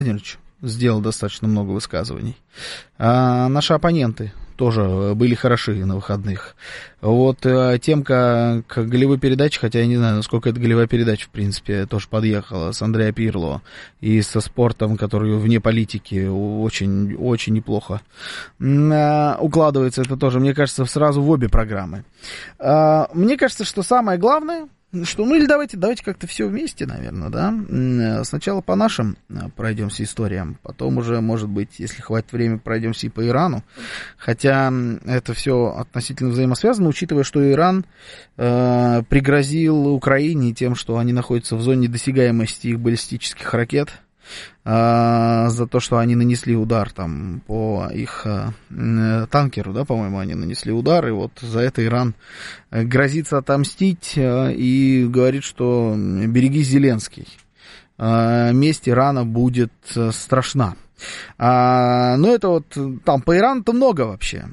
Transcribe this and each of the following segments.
Владимирович сделал достаточно много высказываний. Наши оппоненты тоже были хороши на выходных. Вот темка к голевой передаче, хотя я не знаю, насколько это голевая передача, в принципе, тоже подъехала с Андреа Пирло и со спортом, который вне политики очень, очень неплохо укладывается. Это тоже, мне кажется, сразу в обе программы. Мне кажется, что самое главное, что, ну или давайте как-то все вместе, наверное, да. Сначала по нашим пройдемся историям, потом уже, может быть, если хватит времени, пройдемся и по Ирану. Хотя это все относительно взаимосвязано, учитывая, что Иран пригрозил Украине тем, что они находятся в зоне досягаемости их баллистических ракет, за то, что они нанесли удар там по их танкеру, да, по-моему, они нанесли удар, и вот за это Иран грозится отомстить и говорит, что берегись, Зеленский, месть Ирана будет страшна. Но это вот там по Ирану-то много вообще.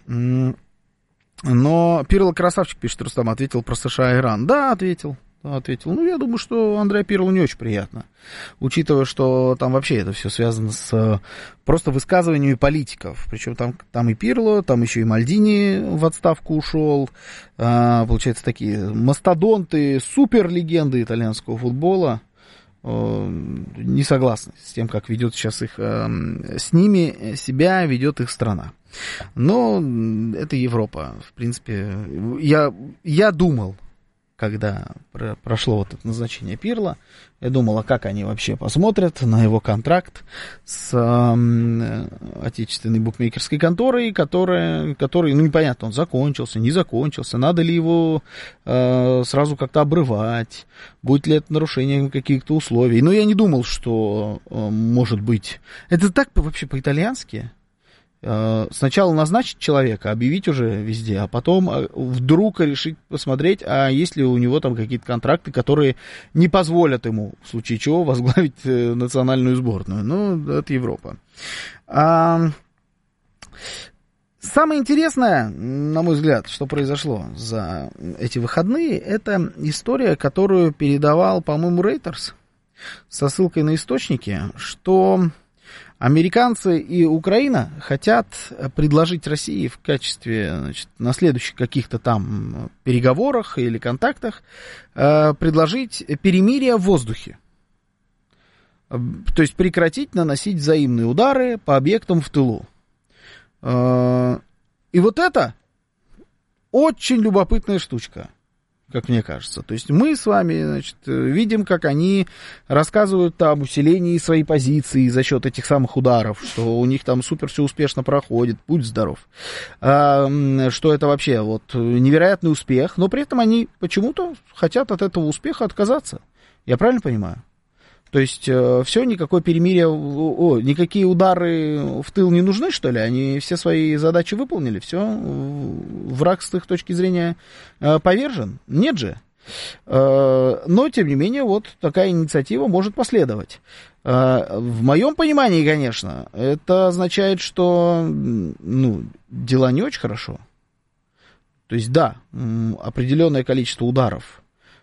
Но Пирло красавчик, пишет Рустам, ответил про США и Иран. Да, ответил. Ну, я думаю, что Андреа Пирло не очень приятно, учитывая, что там вообще это все связано с просто высказываниями политиков. Причем там и Пирло, там еще и Мальдини в отставку ушел. Получается, такие мастодонты, суперлегенды итальянского футбола не согласны с тем, как ведет сейчас их, с ними себя ведет их страна. Но это Европа, в принципе. Я думал, когда прошло вот это назначение Пирло, я думал, а как они вообще посмотрят на его контракт с отечественной букмекерской конторой, который, ну, непонятно, он закончился, не закончился, надо ли его сразу как-то обрывать, будет ли это нарушением каких-то условий. Но я не думал, что может быть. Это так вообще по-итальянски. Сначала назначить человека, объявить уже везде, а потом вдруг решить посмотреть, а есть ли у него там какие-то контракты, которые не позволят ему, в случае чего, возглавить национальную сборную. Ну, это Европа. Самое интересное, на мой взгляд, что произошло за эти выходные, это история, которую передавал, по-моему, Reuters, со ссылкой на источники, что американцы и Украина хотят предложить России в качестве, значит, на следующих каких-то там переговорах или контактах предложить перемирие в воздухе. То есть прекратить наносить взаимные удары по объектам в тылу. И вот это очень любопытная штучка, как мне кажется. То есть мы с вами, значит, видим, как они рассказывают об усилении своей позиции за счет этих самых ударов, что у них там супер все успешно проходит, будь здоров. Что это вообще вот невероятный успех, но при этом они почему-то хотят от этого успеха отказаться. Я правильно понимаю? То есть все, никакое перемирие, никакие удары в тыл не нужны, что ли? Они все свои задачи выполнили, все, враг с их точки зрения повержен? Нет же. Но, тем не менее, вот такая инициатива может последовать. В моем понимании, конечно, это означает, что, ну, дела не очень хорошо. То есть, да, определенное количество ударов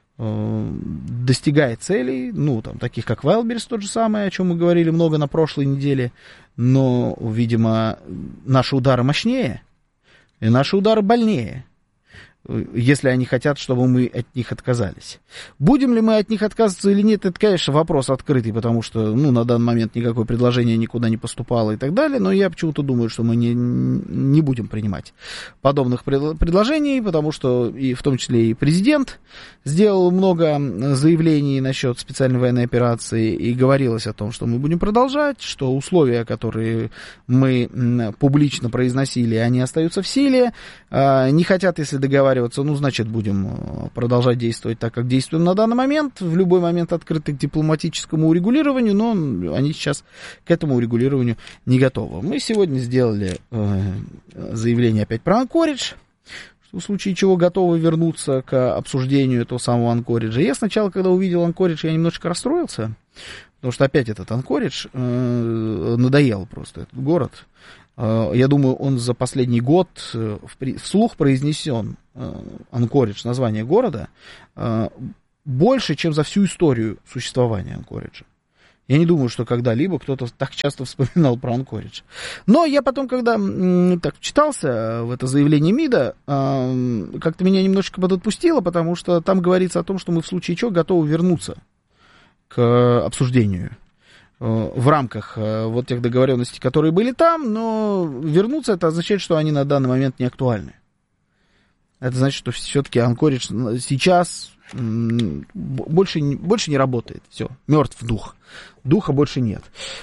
достигает целей, ну, там, таких как Вайлдберрис, тот же самый, о чем мы говорили много на прошлой неделе, но, видимо, наши удары мощнее, и наши удары больнее, если они хотят, чтобы мы от них отказались. Будем ли мы от них отказываться или нет, это, конечно, вопрос открытый, потому что, ну, на данный момент никакое предложение никуда не поступало и так далее, но я почему-то думаю, что мы не будем принимать подобных предложений, потому что и в том числе и президент сделал много заявлений насчет специальной военной операции и говорилось о том, что мы будем продолжать, что условия, которые мы публично произносили, они остаются в силе, не хотят, если договариваться, ну, значит, будем продолжать действовать так, как действуем на данный момент, в любой момент открыты к дипломатическому урегулированию, но они сейчас к этому урегулированию не готовы. Мы сегодня сделали заявление опять про Анкоридж, что в случае чего готовы вернуться к обсуждению этого самого Анкориджа. Я сначала, когда увидел Анкоридж, я немножечко расстроился, потому что опять этот Анкоридж надоел просто, этот город. Я думаю, он за последний год вслух произнесен, Анкоридж, название города, больше, чем за всю историю существования Анкориджа. Я не думаю, что когда-либо кто-то так часто вспоминал про Анкоридж. Но я потом, когда так вчитался в это заявление МИДа, как-то меня немножечко подотпустило, потому что там говорится о том, что мы в случае чего готовы вернуться к обсуждению в рамках вот тех договоренностей, которые были там, но вернуться это означает, что они на данный момент не актуальны. Это значит, что все-таки Анкоридж сейчас больше не работает. Все, мертв дух. Духа больше нет.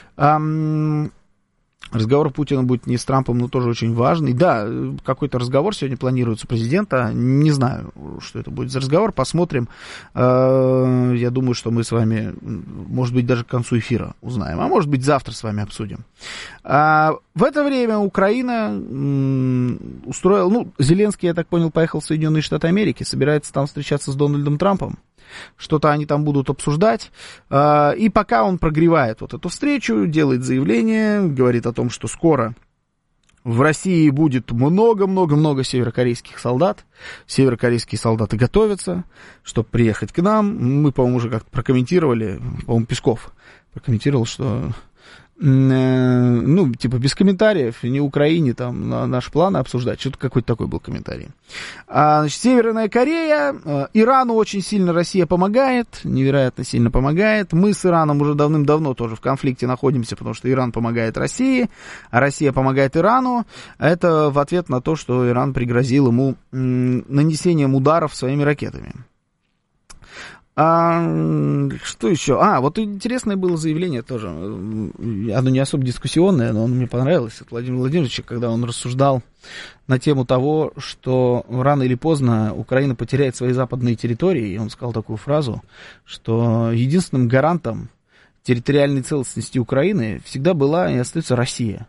Разговор Путина будет не с Трампом, но тоже очень важный. Да, какой-то разговор сегодня планируется у президента. Не знаю, что это будет за разговор. Посмотрим. Я думаю, что мы с вами, может быть, даже к концу эфира узнаем. А может быть, завтра с вами обсудим. В это время Украина устроила... Зеленский, я так понял, поехал в Соединенные Штаты Америки. Собирается там встречаться с Дональдом Трампом. Что-то они там будут обсуждать. И пока он прогревает вот эту встречу, делает заявление, говорит о том, что скоро в России будет много-много-много северокорейских солдат. Северокорейские солдаты готовятся, чтобы приехать к нам. Мы, по-моему, уже как-то прокомментировали, по-моему, Песков прокомментировал, что... без комментариев, не Украине там наши планы обсуждать, что-то какой-то такой был комментарий. Северная Корея, Ирану очень сильно Россия помогает, невероятно сильно помогает. Мы с Ираном уже давным-давно тоже в конфликте находимся, потому что Иран помогает России, а Россия помогает Ирану. Это в ответ на то, что Иран пригрозил ему нанесением ударов своими ракетами. Что еще? Вот интересное было заявление тоже. Оно не особо дискуссионное, но оно мне понравилось от Владимира Владимировича, когда он рассуждал на тему того, что рано или поздно Украина потеряет свои западные территории. И он сказал такую фразу, что единственным гарантом территориальной целостности Украины всегда была и остается Россия.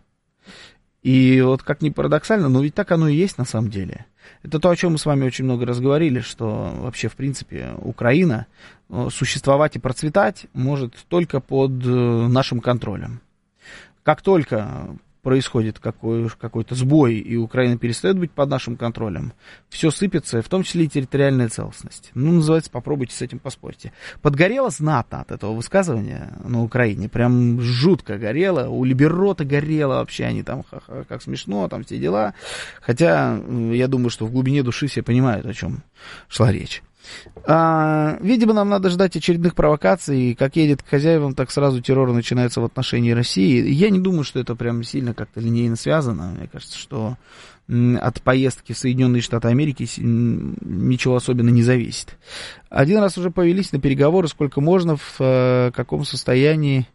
И вот как ни парадоксально, но ведь так оно и есть на самом деле. Это то, о чем мы с вами очень много раз говорили, что вообще, в принципе, Украина существовать и процветать может только под нашим контролем. Как только происходит какой-то сбой, и Украина перестает быть под нашим контролем, все сыпется, в том числе и территориальная целостность. Называется, попробуйте с этим поспорьте. Подгорело знатно от этого высказывания на Украине, прям жутко горело, у Либерота горело вообще, они там, как смешно, там все дела. Хотя, я думаю, что в глубине души все понимают, о чем шла речь. Видимо, нам надо ждать очередных провокаций. Как едет к хозяевам, так сразу террор начинается в отношении России. Я не думаю, что это прям сильно как-то линейно связано. Мне кажется, что от поездки в Соединенные Штаты Америки ничего особенно не зависит. Один раз уже повелись на переговоры, сколько можно, в каком состоянии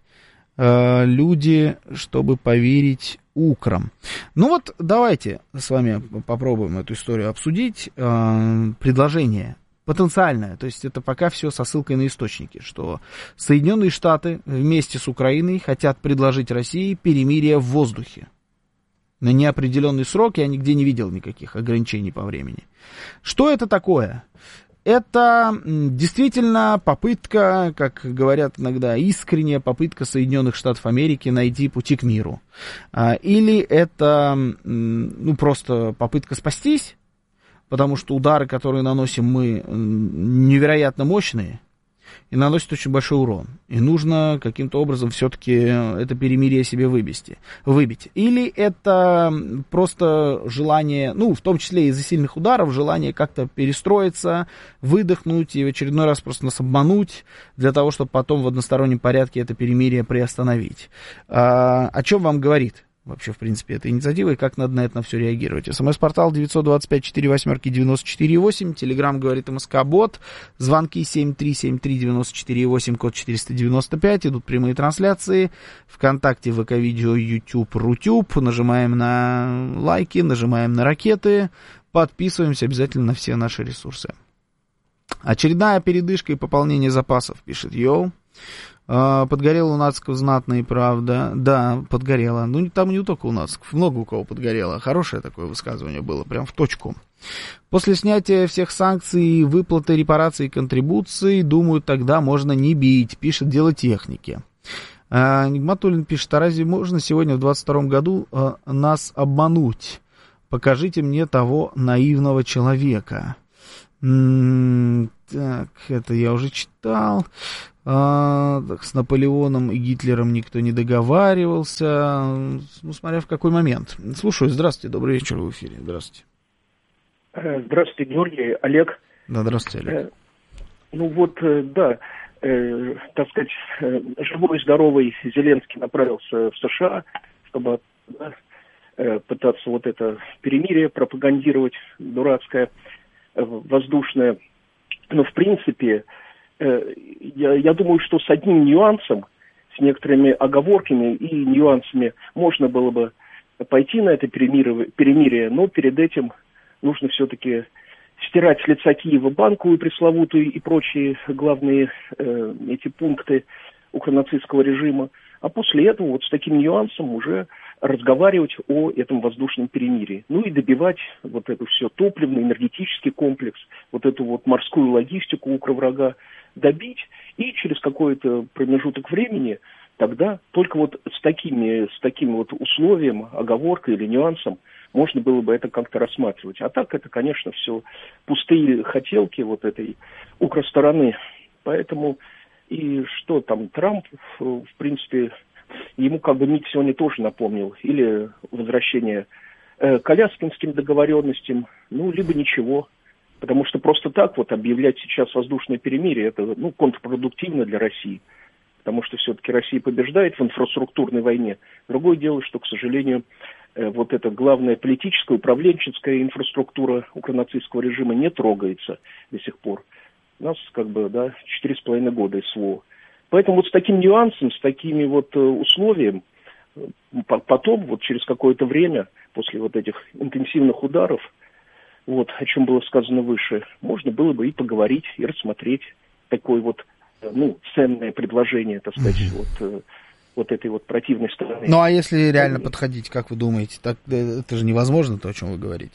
люди, чтобы поверить украм. Давайте с вами попробуем эту историю обсудить. Предложение потенциальное, то есть это пока все со ссылкой на источники, что Соединенные Штаты вместе с Украиной хотят предложить России перемирие в воздухе на неопределенный срок. Я нигде не видел никаких ограничений по времени. Что это такое? Это действительно попытка, как говорят иногда, искренняя попытка Соединенных Штатов Америки найти пути к миру. Или это просто попытка спастись, потому что удары, которые наносим мы, невероятно мощные и наносят очень большой урон. И нужно каким-то образом все-таки это перемирие себе выбить. Или это просто желание, в том числе из-за сильных ударов, желание как-то перестроиться, выдохнуть и в очередной раз просто нас обмануть, для того, чтобы потом в одностороннем порядке это перемирие приостановить. О чем вам говорит вообще, в принципе, эта инициатива, и как надо на это все реагировать? СМС-портал 925-48-94-8, Телеграм говорит МСК-бот, звонки 7373-94-8, код 495, идут прямые трансляции, ВКонтакте, ВК-видео, YouTube, Рутюб, нажимаем на лайки, нажимаем на ракеты, подписываемся обязательно на все наши ресурсы. Очередная передышка и пополнение запасов, пишет Йоу. Подгорело у нациков знатно и правда. Да, подгорело. Там не только у нациков, много у кого подгорело. Хорошее такое высказывание было, прям в точку. После снятия всех санкций, выплаты репараций и контрибуций, думаю, тогда можно не бить, пишет Дело техники. Нигматуллин пишет, а разве можно сегодня в 22 году нас обмануть? Покажите мне того наивного человека. Так, это я уже читал. Так, с Наполеоном и Гитлером никто не договаривался. Ну, смотря в какой момент. Слушаю, здравствуйте, добрый вечер, в эфире. Здравствуйте. Здравствуйте, Георгий, Олег. Да, здравствуйте, Олег. Ну вот, да, так сказать, живой и здоровый Зеленский направился в США, чтобы пытаться вот это перемирие пропагандировать, дурацкое, воздушное. Но, в принципе, я думаю, что с одним нюансом, с некоторыми оговорками и нюансами можно было бы пойти на это перемирие, но перед этим нужно все-таки стирать с лица Киева банковую пресловутую и прочие главные эти пункты укронацистского режима, а после этого вот с таким нюансом уже разговаривать о этом воздушном перемирии. Ну и добивать вот это все топливный, энергетический комплекс, вот эту вот морскую логистику укроврага добить, и через какой-то промежуток времени тогда только вот с таким вот условием, оговоркой или нюансом можно было бы это как-то рассматривать. А так это, конечно, все пустые хотелки вот этой укростороны. Поэтому и что там, Трамп, в принципе, ему как бы МИД сегодня тоже напомнил. Или возвращение к аляскинским договоренностям, ну, либо ничего. Потому что просто так вот объявлять сейчас воздушное перемирие, это, ну, контрпродуктивно для России. Потому что все-таки Россия побеждает в инфраструктурной войне. Другое дело, что, к сожалению, вот эта главная политическая, управленческая инфраструктура укронацистского режима не трогается до сих пор. У нас как бы, да, 4,5 года СВО. Поэтому вот с таким нюансом, с такими вот условиями, потом, вот через какое-то время, после вот этих интенсивных ударов, вот, о чем было сказано выше, можно было бы и поговорить, и рассмотреть такое вот, ну, ценное предложение, так сказать, вот этой вот противной стороны. Ну, а если реально подходить, как вы думаете, так это же невозможно, то, о чем вы говорите.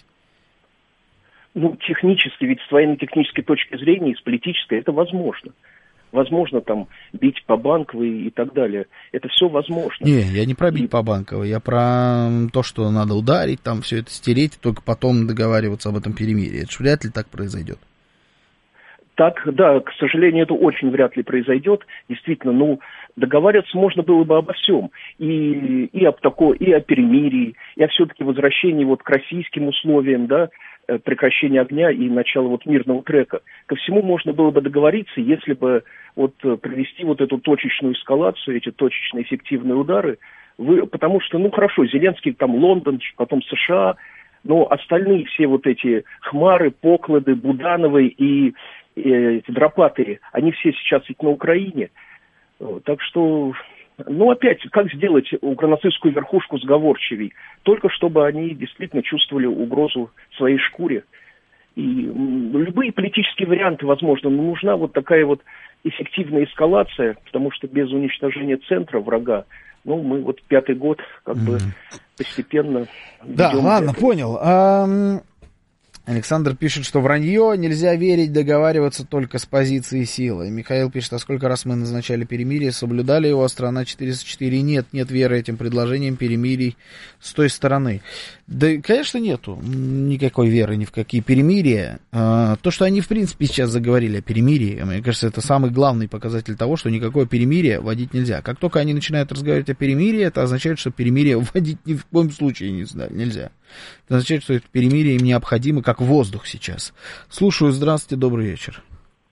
Ну, технически, ведь с военно-технической точки зрения и с политической это возможно. Возможно, там, бить по Банковой и так далее. Это все возможно. Не, я не про бить по Банковой, я про то, что надо ударить, там все это стереть, только потом договариваться об этом перемирии. Это же вряд ли так произойдет. Так, да, к сожалению, это очень вряд ли произойдет. Действительно, ну, договариваться можно было бы обо всем. И о перемирии, и о все-таки возвращении вот к российским условиям, да, прекращения огня и начала вот мирного трека. Ко всему можно было бы договориться, если бы вот провести вот эту точечную эскалацию, эти точечные эффективные удары, потому что, ну, хорошо, Зеленский там Лондон, потом США, но остальные все вот эти Хмары, Поклады, Будановы и эти Дропатые, они все сейчас ведь на Украине. Так что, ну, опять, как сделать укронацистскую верхушку сговорчивей? Только чтобы они действительно чувствовали угрозу своей шкуре. И любые политические варианты возможны, но нужна вот такая вот эффективная эскалация, потому что без уничтожения центра врага, ну, мы вот 5-й год как бы постепенно... Да, ладно, понял. Александр пишет, что вранье, нельзя верить, договариваться только с позиции силы. Михаил пишет, а сколько раз мы назначали перемирие, соблюдали его, а страна 404. Нет веры этим предложениям перемирий с той стороны. Да, конечно, нету никакой веры ни в какие перемирия. То, что они, в принципе, сейчас заговорили о перемирии, мне кажется, это самый главный показатель того, что никакое перемирие вводить нельзя. Как только они начинают разговаривать о перемирии, это означает, что перемирие вводить ни в коем случае нельзя. Это означает, что это перемирие им необходимо, как воздух сейчас. Слушаю, здравствуйте, добрый вечер.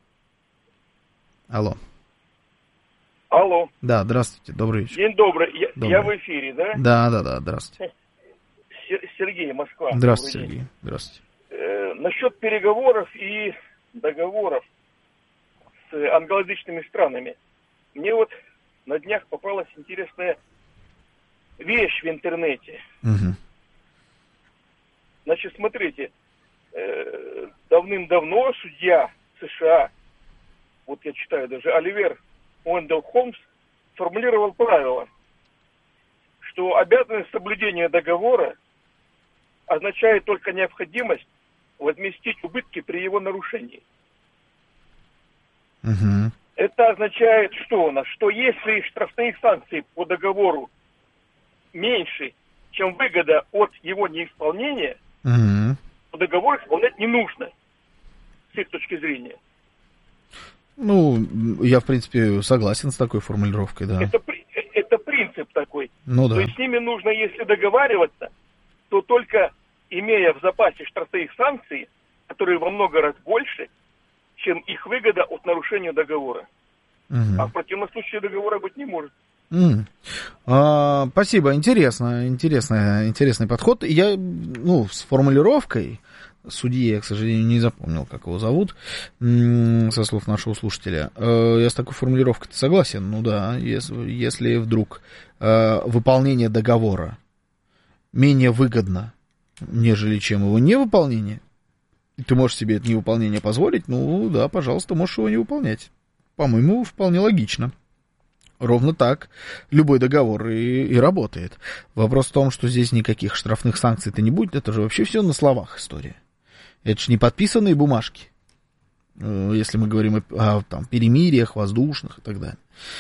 Алло. Алло. Да, здравствуйте, добрый вечер. День добрый. Добрый. Я в эфире, да? Да, здравствуйте. Сергей, Москва. Здравствуйте, Сергей. Здравствуйте. Насчет переговоров и договоров с англоязычными странами. Мне вот на днях попалась интересная вещь в интернете. Угу. Значит, смотрите, давным-давно судья США, вот я читаю даже, Оливер Уэндell Холмс, сформулировал правило, что обязанность соблюдения договора означает только необходимость возместить убытки при его нарушении. Угу. Это означает что у нас? Что если штрафные санкции по договору меньше, чем выгода от его неисполнения, то договор исполнять не нужно, с их точки зрения. Ну, я, в принципе, согласен с такой формулировкой, да. Это принцип такой. Ну да. То есть с ними нужно, если договариваться, то только имея в запасе штрафные санкции, которые во много раз больше, чем их выгода от нарушения договора. А в противном случае договора быть не может. Спасибо, интересный подход. Я, с формулировкой судьи, я, к сожалению, не запомнил, как его зовут, со слов нашего слушателя. Я с такой формулировкой согласен. Ну да, если вдруг выполнение договора менее выгодно, нежели чем его невыполнение, ты можешь себе это невыполнение позволить, ну да, пожалуйста, можешь его не выполнять. По-моему, вполне логично. Ровно так любой договор и работает. Вопрос в том, что здесь никаких штрафных санкций-то не будет, это же вообще все на словах история. Это же не подписанные бумажки, если мы говорим о перемириях воздушных и так далее.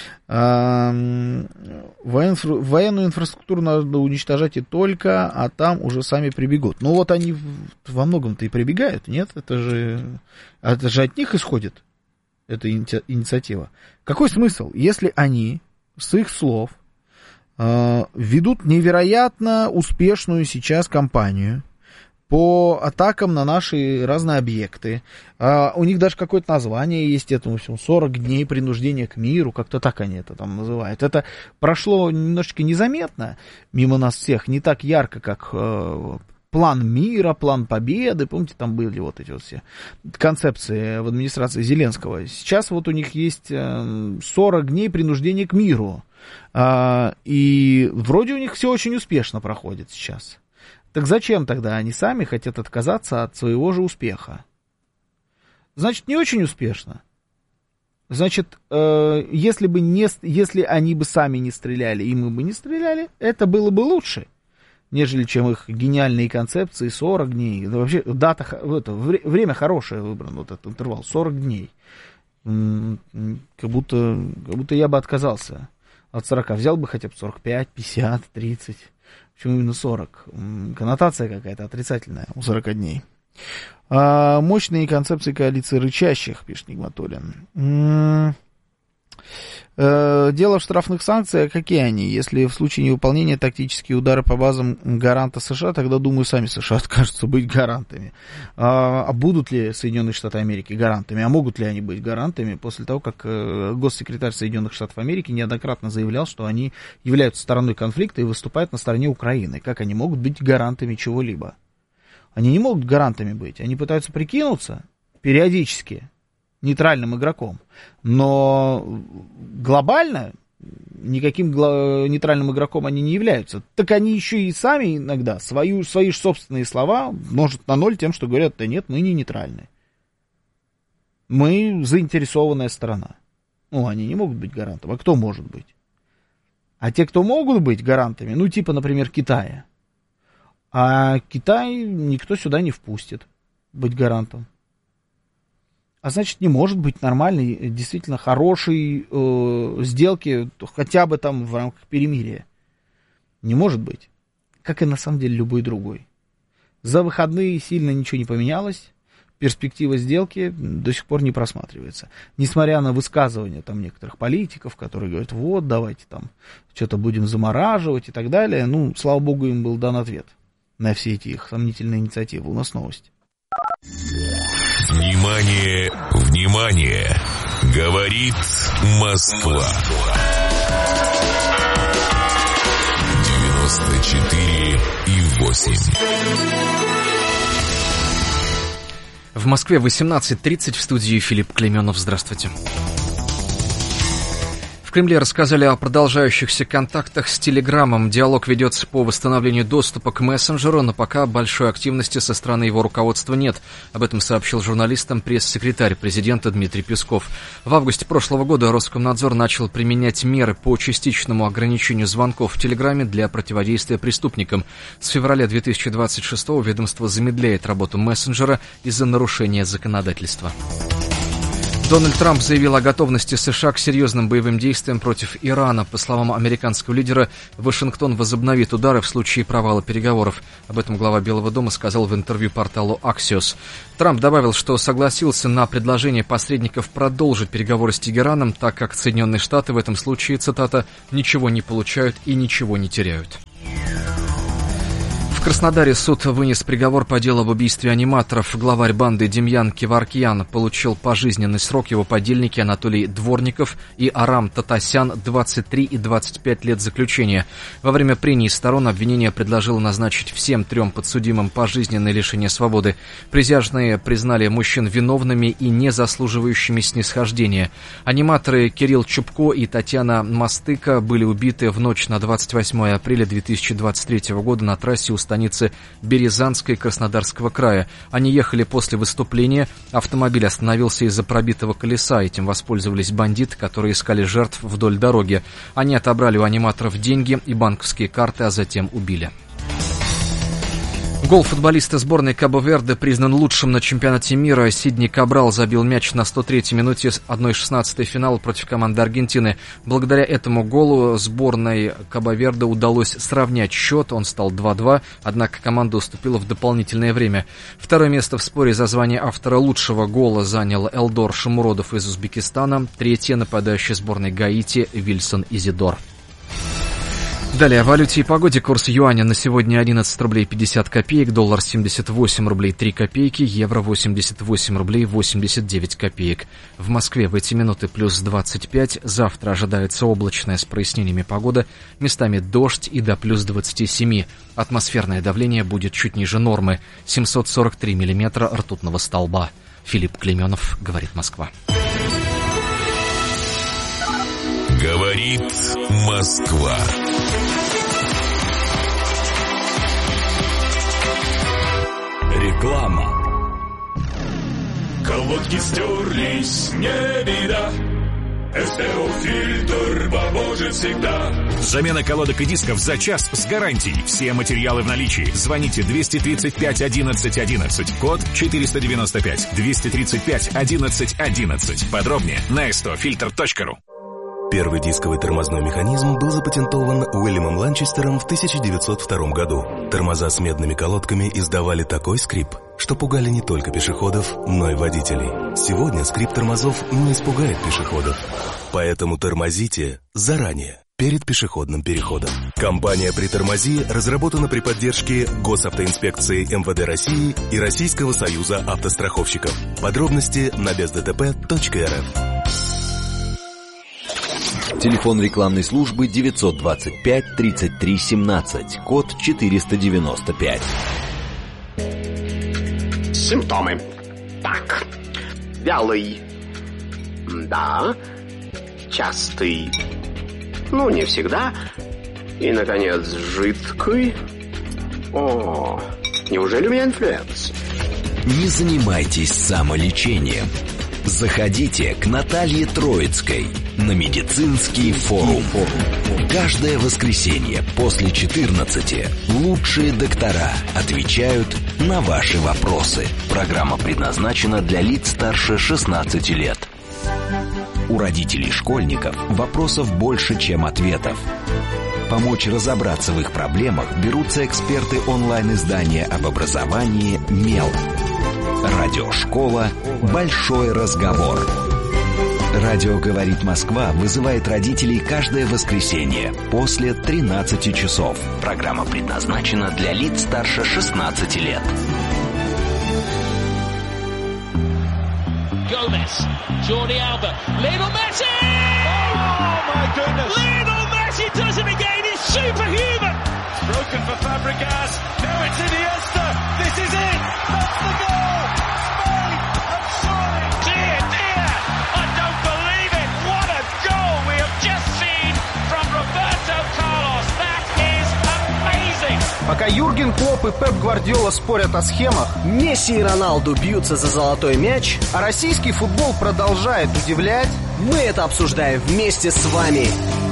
Военную инфраструктуру надо уничтожать и только, а там уже сами прибегут. Ну вот они во многом-то и прибегают, нет? Это же от них исходит эта инициатива. Какой смысл, если они, с их слов, ведут невероятно успешную сейчас кампанию по атакам на наши разные объекты? У них даже какое-то название есть этому всему, 40 дней принуждения к миру, как-то так они это там называют. Это прошло немножечко незаметно мимо нас всех, не так ярко, как план мира, план победы, помните, там были вот эти вот все концепции в администрации Зеленского. Сейчас вот у них есть 40 дней принуждения к миру, и вроде у них все очень успешно проходит сейчас. Так зачем тогда они сами хотят отказаться от своего же успеха? Значит, не очень успешно. Значит, если они бы сами не стреляли, и мы бы не стреляли, это было бы лучше, нежели чем их гениальные концепции 40 дней. Да, вообще, время хорошее выбрано, вот этот интервал, 40 дней. Как будто я бы отказался от 40. Взял бы хотя бы 45, 50, 30. Почему именно 40? Коннотация какая-то отрицательная у 40 дней. Мощные концепции коалиции рычащих, пишет Нигматуллин. Дело в штрафных санкциях. Какие они? Если в случае невыполнения тактические удары по базам гаранта США, тогда, думаю, сами США откажутся быть гарантами. А будут ли Соединенные Штаты Америки гарантами? А могут ли они быть гарантами после того, как госсекретарь Соединенных Штатов Америки неоднократно заявлял, что они являются стороной конфликта и выступают на стороне Украины? Как они могут быть гарантами чего-либо? Они не могут гарантами быть. Они пытаются прикинуться периодически нейтральным игроком, но глобально никаким нейтральным игроком они не являются. Так они еще и сами иногда свои собственные слова множат на ноль тем, что говорят: да нет, мы не нейтральны. Мы заинтересованная сторона. Ну, они не могут быть гарантом. А кто может быть? А те, кто могут быть гарантами, ну, типа, например, Китая. А Китай никто сюда не впустит быть гарантом. А значит, не может быть нормальной, действительно хорошей сделки, хотя бы там в рамках перемирия. Не может быть. Как и на самом деле любой другой. За выходные сильно ничего не поменялось. Перспектива сделки до сих пор не просматривается. Несмотря на высказывания там некоторых политиков, которые говорят: вот, давайте там что-то будем замораживать и так далее. Ну, слава богу, им был дан ответ на все эти их сомнительные инициативы. У нас новость. Внимание, внимание! Говорит Москва. 94,8. В Москве 18:30, в студии Филипп Клейменов. Здравствуйте. В Кремле рассказали о продолжающихся контактах с Телеграмом. Диалог ведется по восстановлению доступа к мессенджеру, но пока большой активности со стороны его руководства нет. Об этом сообщил журналистам пресс-секретарь президента Дмитрий Песков. В августе прошлого года Роскомнадзор начал применять меры по частичному ограничению звонков в Телеграме для противодействия преступникам. С февраля 2026-го ведомство замедляет работу мессенджера из-за нарушения законодательства. Дональд Трамп заявил о готовности США к серьезным боевым действиям против Ирана. По словам американского лидера, Вашингтон возобновит удары в случае провала переговоров. Об этом глава Белого дома сказал в интервью порталу Axios. Трамп добавил, что согласился на предложение посредников продолжить переговоры с Тегераном, так как Соединенные Штаты в этом случае, цитата, «ничего не получают и ничего не теряют». В Краснодаре суд вынес приговор по делу об убийстве аниматоров. Главарь банды Демьян Кеваркьян получил пожизненный срок. Его подельники Анатолий Дворников и Арам Татасян 23 и 25 лет заключения. Во время прений сторон обвинение предложило назначить всем трем подсудимым пожизненное лишение свободы. Присяжные признали мужчин виновными и не заслуживающими снисхождения. Аниматоры Кирилл Чубко и Татьяна Мастыка были убиты в ночь на 28 апреля 2023 года на трассе у станицы Березанской Краснодарского края. Они ехали после выступления. Автомобиль остановился из-за пробитого колеса. Этим воспользовались бандиты, которые искали жертв вдоль дороги. Они отобрали у аниматоров деньги и банковские карты, а затем убили. Гол футболиста сборной Кабо-Верде признан лучшим на чемпионате мира. Сидни Кабрал забил мяч на 103-й минуте 1/16 финала против команды Аргентины. Благодаря этому голу сборной Кабо-Верде удалось сравнять счет. Он стал 2-2, однако команда уступила в дополнительное время. Второе место в споре за звание автора лучшего гола занял Элдор Шамуродов из Узбекистана. Третье — нападающий сборной Гаити Вильсон Изидор. Далее о валюте и погоде. Курс юаня на сегодня 11 рублей 50 копеек, доллар 78 рублей 3 копейки, евро 88 рублей 89 копеек. В Москве в эти минуты плюс 25. Завтра ожидается облачная с прояснениями погода, местами дождь и до плюс 27. Атмосферное давление будет чуть ниже нормы, 743 миллиметра ртутного столба. Филипп Клейменов, говорит Москва. Говорит Москва. Реклама. Колодки стерлись, не беда. СТО-фильтр поможет всегда. Замена колодок и дисков за час с гарантией. Все материалы в наличии. Звоните 235 11 11. Код 495. 235 11 11. Подробнее на stofilter.ru. Первый дисковый тормозной механизм был запатентован Уильямом Ланчестером в 1902 году. Тормоза с медными колодками издавали такой скрип, что пугали не только пешеходов, но и водителей. Сегодня скрип тормозов не испугает пешеходов. Поэтому тормозите заранее, перед пешеходным переходом. Компания «Притормози» разработана при поддержке Госавтоинспекции МВД России и Российского союза автостраховщиков. Подробности на бездтп.рф. Телефон рекламной службы 925 33 17, код 495. Симптомы. Так. Вялый. Да. Частый. Ну, не всегда. И, наконец, жидкий. О, неужели у меня инфлюенс? Не занимайтесь самолечением. Заходите к Наталье Троицкой на медицинский форум. Каждое воскресенье после 14 лучшие доктора отвечают на ваши вопросы. Программа предназначена для лиц старше 16 лет. У родителей школьников вопросов больше, чем ответов. Помочь разобраться в их проблемах берутся эксперты онлайн-издания об образовании «Мел». Радиошкола «Большой разговор». Радио «Говорит Москва» вызывает родителей каждое воскресенье после 13 часов. Программа предназначена для лиц старше 16 лет. Gomez, Jordi Alba, Lionel Messi! Oh my goodness! Lionel Messi does it again, he's superhuman! It's broken for Fabregas, now it's Iniesta, this is it! That's the goal! Spain have soared! Dear, dear! I don't believe it! What a goal we have just seen from Roberto Carlos! That is amazing! Пока Юрген Клопп и Пеп Гвардиола спорят о схемах, Месси и Роналду бьются за золотой мяч, а российский футбол продолжает удивлять, мы это обсуждаем вместе с вами.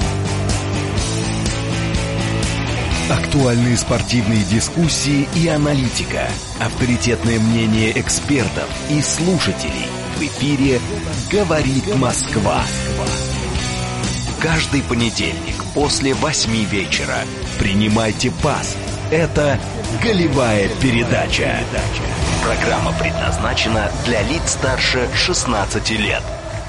Актуальные спортивные дискуссии и аналитика, авторитетное мнение экспертов и слушателей. В эфире «Говорит Москва». Каждый понедельник после 8 вечера принимайте пас. Это «Голевая передача». Программа предназначена для лиц старше 16 лет.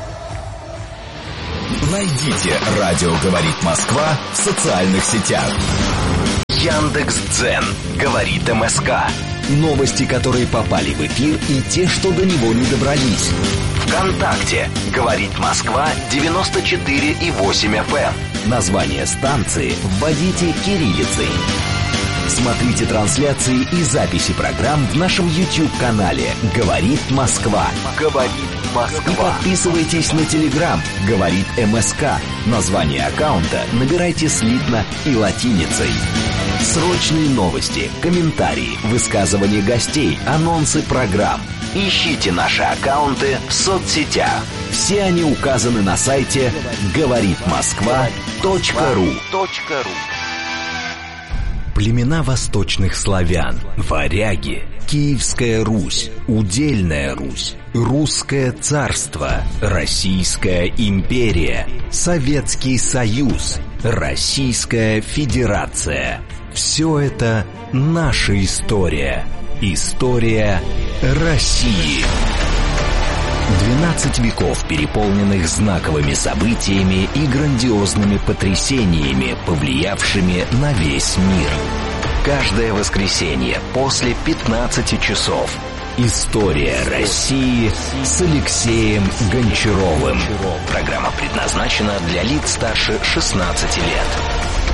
Найдите «Радио говорит Москва» в социальных сетях. Яндекс.Дзен говорит МСК. Новости, которые попали в эфир, и те, что до него не добрались. ВКонтакте говорит Москва 94,8 FM. Название станции вводите кириллицей. Смотрите трансляции и записи программ в нашем YouTube-канале «Говорит Москва». «Говорит Москва». И подписывайтесь на Telegram «Говорит МСК». Название аккаунта набирайте слитно и латиницей. Срочные новости, комментарии, высказывания гостей, анонсы программ. Ищите наши аккаунты в соцсетях. Все они указаны на сайте говоритмосква.ру. Племена восточных славян, варяги, Киевская Русь, Удельная Русь, Русское царство, Российская империя, Советский Союз, Российская Федерация. Все это наша история. История России. 12 веков, переполненных знаковыми событиями и грандиозными потрясениями, повлиявшими на весь мир. Каждое воскресенье после 15 часов. История России с Алексеем Гончаровым. Программа предназначена для лиц старше 16 лет.